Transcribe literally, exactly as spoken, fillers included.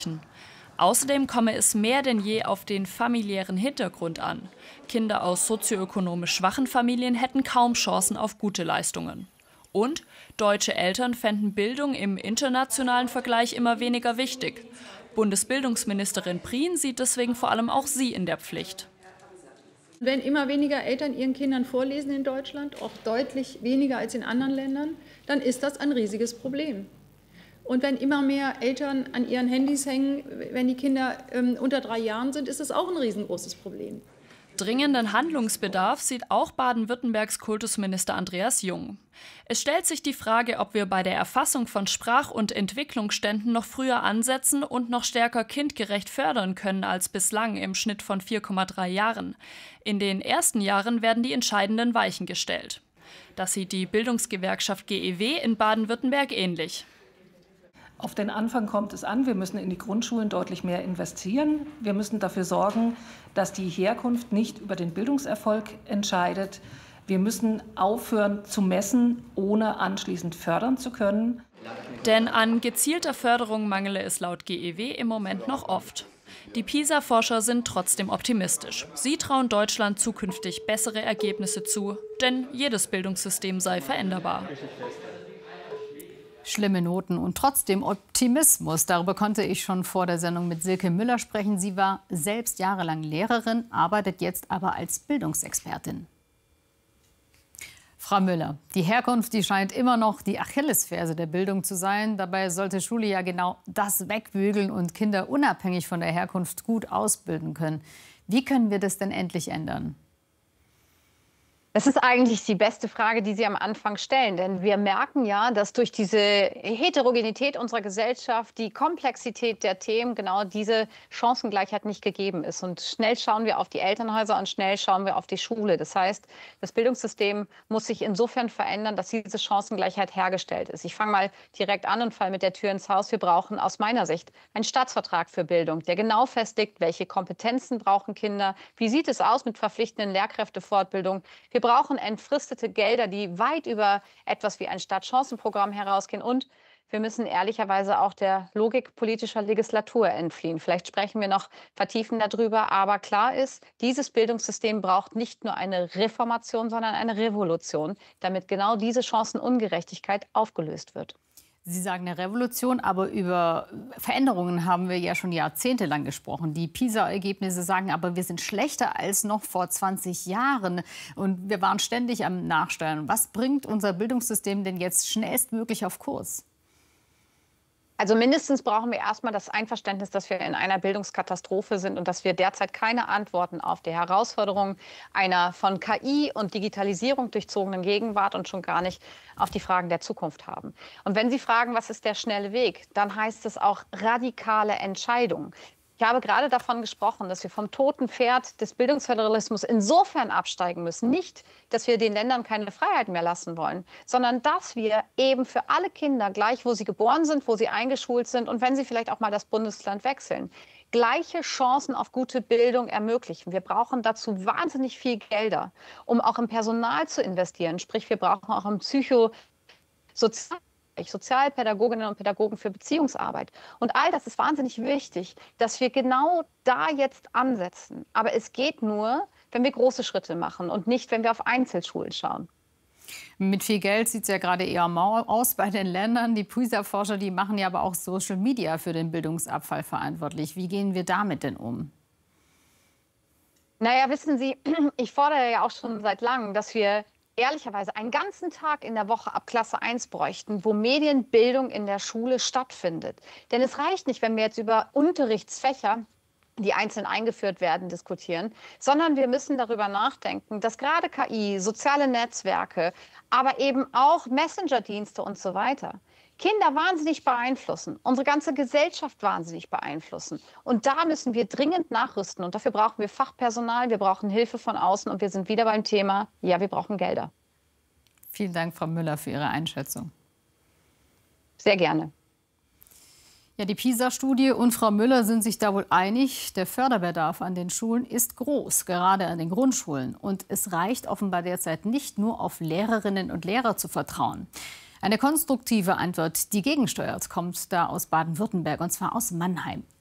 Außerdem komme es mehr denn je auf den familiären Hintergrund an. Kinder aus sozioökonomisch schwachen Familien hätten kaum Chancen auf gute Leistungen. Und deutsche Eltern fänden Bildung im internationalen Vergleich immer weniger wichtig. Bundesbildungsministerin Prien sieht deswegen vor allem auch sie in der Pflicht. Wenn immer weniger Eltern ihren Kindern vorlesen in Deutschland, auch deutlich weniger als in anderen Ländern, dann ist das ein riesiges Problem. Und wenn immer mehr Eltern an ihren Handys hängen, wenn die Kinder ähm, unter drei Jahren sind, ist das auch ein riesengroßes Problem. Dringenden Handlungsbedarf sieht auch Baden-Württembergs Kultusminister Andreas Jung. Es stellt sich die Frage, ob wir bei der Erfassung von Sprach- und Entwicklungsständen noch früher ansetzen und noch stärker kindgerecht fördern können als bislang im Schnitt von vier Komma drei Jahren. In den ersten Jahren werden die entscheidenden Weichen gestellt. Das sieht die Bildungsgewerkschaft G E W in Baden-Württemberg ähnlich. Auf den Anfang kommt es an. Wir müssen in die Grundschulen deutlich mehr investieren. Wir müssen dafür sorgen, dass die Herkunft nicht über den Bildungserfolg entscheidet. Wir müssen aufhören zu messen, ohne anschließend fördern zu können. Denn an gezielter Förderung mangele es laut G E W im Moment noch oft. Die PISA-Forscher sind trotzdem optimistisch. Sie trauen Deutschland zukünftig bessere Ergebnisse zu, denn jedes Bildungssystem sei veränderbar. Schlimme Noten und trotzdem Optimismus. Darüber konnte ich schon vor der Sendung mit Silke Müller sprechen. Sie war selbst jahrelang Lehrerin, arbeitet jetzt aber als Bildungsexpertin. Frau Müller, die Herkunft, die scheint immer noch die Achillesferse der Bildung zu sein. Dabei sollte Schule ja genau das wegbügeln und Kinder unabhängig von der Herkunft gut ausbilden können. Wie können wir das denn endlich ändern? Das ist eigentlich die beste Frage, die Sie am Anfang stellen. Denn wir merken ja, dass durch diese Heterogenität unserer Gesellschaft, die Komplexität der Themen, genau diese Chancengleichheit nicht gegeben ist. Und schnell schauen wir auf die Elternhäuser und schnell schauen wir auf die Schule. Das heißt, das Bildungssystem muss sich insofern verändern, dass diese Chancengleichheit hergestellt ist. Ich fange mal direkt an und falle mit der Tür ins Haus. Wir brauchen aus meiner Sicht einen Staatsvertrag für Bildung, der genau festlegt, welche Kompetenzen brauchen Kinder, wie sieht es aus mit verpflichtenden Lehrkräftefortbildung. Wir Wir brauchen entfristete Gelder, die weit über etwas wie ein Stadtchancenprogramm herausgehen. Und wir müssen ehrlicherweise auch der Logik politischer Legislatur entfliehen. Vielleicht sprechen wir noch vertiefend darüber. Aber klar ist, dieses Bildungssystem braucht nicht nur eine Reformation, sondern eine Revolution, damit genau diese Chancenungerechtigkeit aufgelöst wird. Sie sagen eine Revolution, aber über Veränderungen haben wir ja schon jahrzehntelang gesprochen. Die PISA-Ergebnisse sagen aber, wir sind schlechter als noch vor zwanzig Jahren. Und wir waren ständig am Nachsteuern. Was bringt unser Bildungssystem denn jetzt schnellstmöglich auf Kurs? Also mindestens brauchen wir erstmal das Einverständnis, dass wir in einer Bildungskatastrophe sind und dass wir derzeit keine Antworten auf die Herausforderungen einer von K I und Digitalisierung durchzogenen Gegenwart und schon gar nicht auf die Fragen der Zukunft haben. Und wenn Sie fragen, was ist der schnelle Weg, dann heißt es auch radikale Entscheidungen. Ich habe gerade davon gesprochen, dass wir vom toten Pferd des Bildungsföderalismus insofern absteigen müssen. Nicht, dass wir den Ländern keine Freiheit mehr lassen wollen, sondern dass wir eben für alle Kinder, gleich wo sie geboren sind, wo sie eingeschult sind und wenn sie vielleicht auch mal das Bundesland wechseln, gleiche Chancen auf gute Bildung ermöglichen. Wir brauchen dazu wahnsinnig viel Gelder, um auch im Personal zu investieren. Sprich, wir brauchen auch im Psychosozial Sozialpädagoginnen und Pädagogen für Beziehungsarbeit. Und all das ist wahnsinnig wichtig, dass wir genau da jetzt ansetzen. Aber es geht nur, wenn wir große Schritte machen und nicht, wenn wir auf Einzelschulen schauen. Mit viel Geld sieht es ja gerade eher mau aus bei den Ländern. Die PISA-Forscher, die machen ja aber auch Social Media für den Bildungsabfall verantwortlich. Wie gehen wir damit denn um? Naja, wissen Sie, ich fordere ja auch schon seit langem, dass wir ehrlicherweise einen ganzen Tag in der Woche ab Klasse eins bräuchten, wo Medienbildung in der Schule stattfindet. Denn es reicht nicht, wenn wir jetzt über Unterrichtsfächer, die einzeln eingeführt werden, diskutieren, sondern wir müssen darüber nachdenken, dass gerade K I, soziale Netzwerke, aber eben auch Messenger-Dienste und so weiter Kinder wahnsinnig beeinflussen, unsere ganze Gesellschaft wahnsinnig beeinflussen. Und da müssen wir dringend nachrüsten. Und dafür brauchen wir Fachpersonal, wir brauchen Hilfe von außen. Und wir sind wieder beim Thema, ja, wir brauchen Gelder. Vielen Dank, Frau Müller, für Ihre Einschätzung. Sehr gerne. Ja, die PISA-Studie und Frau Müller sind sich da wohl einig. Der Förderbedarf an den Schulen ist groß, gerade an den Grundschulen. Und es reicht offenbar derzeit nicht nur auf Lehrerinnen und Lehrer zu vertrauen. Eine konstruktive Antwort, die gegensteuert, kommt da aus Baden-Württemberg, und zwar aus Mannheim.